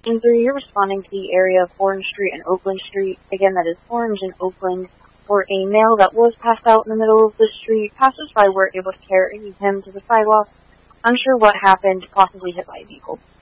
And 3, you're responding to the area of Orange Street and Oakland Street. Again, that is Orange and Oakland. For a male that was passed out in the middle of the street, passersby were able to carry him to the sidewalk. Unsure what happened, possibly hit by a vehicle.